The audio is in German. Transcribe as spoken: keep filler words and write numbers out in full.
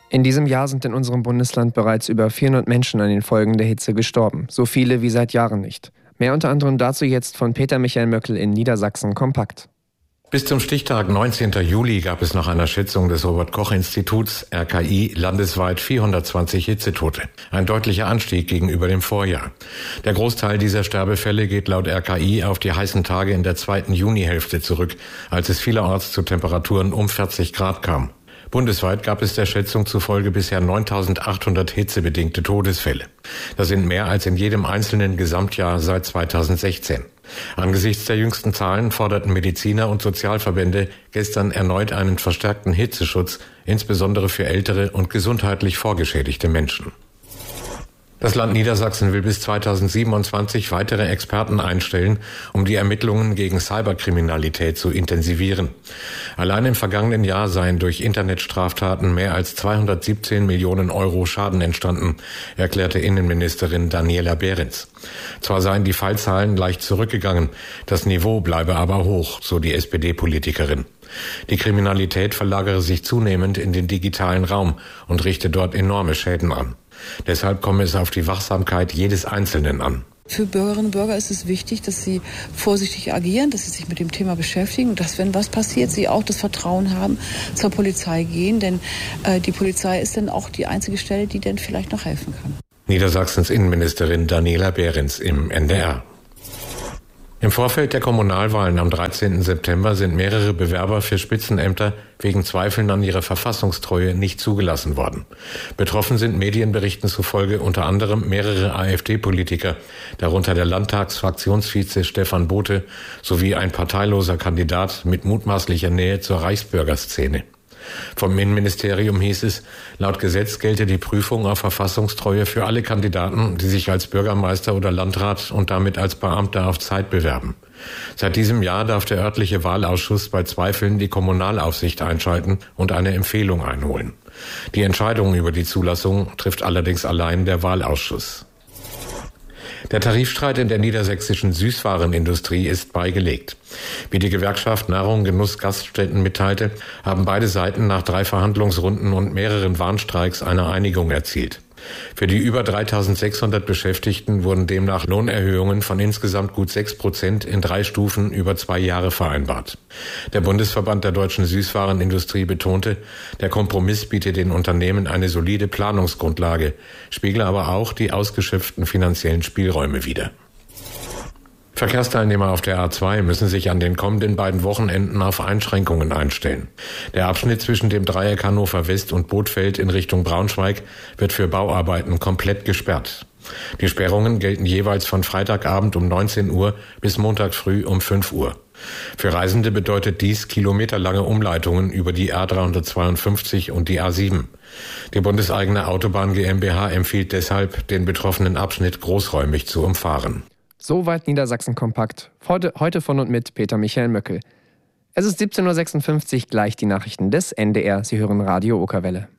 In diesem Jahr sind in unserem Bundesland bereits über vierhundert Menschen an den Folgen der Hitze gestorben. So viele wie seit Jahren nicht. Mehr unter anderem dazu jetzt von Peter Michael Möckel in Niedersachsen kompakt. Bis zum Stichtag neunzehnten Juli gab es nach einer Schätzung des Robert-Koch-Instituts R K I landesweit vierhundertzwanzig Hitzetote. Ein deutlicher Anstieg gegenüber dem Vorjahr. Der Großteil dieser Sterbefälle geht laut R K I auf die heißen Tage in der zweiten Junihälfte zurück, als es vielerorts zu Temperaturen um vierzig Grad kam. Bundesweit gab es der Schätzung zufolge bisher neuntausendachthundert hitzebedingte Todesfälle. Das sind mehr als in jedem einzelnen Gesamtjahr seit zweitausendsechzehn. Angesichts der jüngsten Zahlen forderten Mediziner und Sozialverbände gestern erneut einen verstärkten Hitzeschutz, insbesondere für ältere und gesundheitlich vorgeschädigte Menschen. Das Land Niedersachsen will bis zweitausendsiebenundzwanzig weitere Experten einstellen, um die Ermittlungen gegen Cyberkriminalität zu intensivieren. Allein im vergangenen Jahr seien durch Internetstraftaten mehr als zweihundertsiebzehn Millionen Euro Schaden entstanden, erklärte Innenministerin Daniela Behrens. Zwar seien die Fallzahlen leicht zurückgegangen, das Niveau bleibe aber hoch, so die S P D-Politikerin. Die Kriminalität verlagere sich zunehmend in den digitalen Raum und richte dort enorme Schäden an. Deshalb komme es auf die Wachsamkeit jedes Einzelnen an. Für Bürgerinnen und Bürger ist es wichtig, dass sie vorsichtig agieren, dass sie sich mit dem Thema beschäftigen und dass, wenn was passiert, sie auch das Vertrauen haben, zur Polizei gehen. Denn äh, die Polizei ist dann auch die einzige Stelle, die dann vielleicht noch helfen kann. Niedersachsens Innenministerin Daniela Behrens im N D R. Im Vorfeld der Kommunalwahlen am dreizehnten September sind mehrere Bewerber für Spitzenämter wegen Zweifeln an ihrer Verfassungstreue nicht zugelassen worden. Betroffen sind Medienberichten zufolge unter anderem mehrere AfD-Politiker, darunter der Landtagsfraktionsvize Stefan Bothe sowie ein parteiloser Kandidat mit mutmaßlicher Nähe zur Reichsbürgerszene. Vom Innenministerium hieß es, laut Gesetz gelte die Prüfung auf Verfassungstreue für alle Kandidaten, die sich als Bürgermeister oder Landrat und damit als Beamter auf Zeit bewerben. Seit diesem Jahr darf der örtliche Wahlausschuss bei Zweifeln die Kommunalaufsicht einschalten und eine Empfehlung einholen. Die Entscheidung über die Zulassung trifft allerdings allein der Wahlausschuss. Der Tarifstreit in der niedersächsischen Süßwarenindustrie ist beigelegt. Wie die Gewerkschaft Nahrung, Genuss, Gaststätten mitteilte, haben beide Seiten nach drei Verhandlungsrunden und mehreren Warnstreiks eine Einigung erzielt. Für die über dreitausendsechshundert Beschäftigten wurden demnach Lohnerhöhungen von insgesamt gut sechs Prozent in drei Stufen über zwei Jahre vereinbart. Der Bundesverband der deutschen Süßwarenindustrie betonte, der Kompromiss biete den Unternehmen eine solide Planungsgrundlage, spiegle aber auch die ausgeschöpften finanziellen Spielräume wider. Verkehrsteilnehmer auf der A zwei müssen sich an den kommenden beiden Wochenenden auf Einschränkungen einstellen. Der Abschnitt zwischen dem Dreieck Hannover West und Bothfeld in Richtung Braunschweig wird für Bauarbeiten komplett gesperrt. Die Sperrungen gelten jeweils von Freitagabend um neunzehn Uhr bis Montag früh um fünf Uhr. Für Reisende bedeutet dies kilometerlange Umleitungen über die A dreihundertzweiundfünfzig und die A sieben. Die bundeseigene Autobahn GmbH empfiehlt deshalb, den betroffenen Abschnitt großräumig zu umfahren. Soweit Niedersachsen kompakt. Heute, heute von und mit Peter Michael Möckel. Es ist siebzehn Uhr sechsundfünfzig, gleich die Nachrichten des N D R. Sie hören Radio Okerwelle.